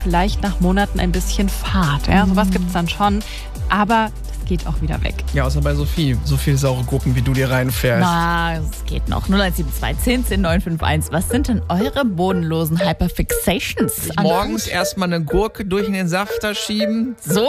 vielleicht nach Monaten ein bisschen Fahrt. Ja? Sowas gibt es dann schon, aber das geht auch wieder weg. Ja, außer bei Sophie. So viel saure Gurken, wie du dir reinfährst. Na, es geht noch. 0172 10 10 951. Was sind denn eure bodenlosen Hyperfixations? Morgens erstmal eine Gurke durch in den Safter schieben. So